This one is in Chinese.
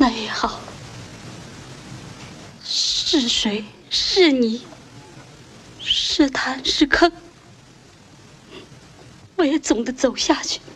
那也好，是水是泥，是潭是坑，我也总得走下去。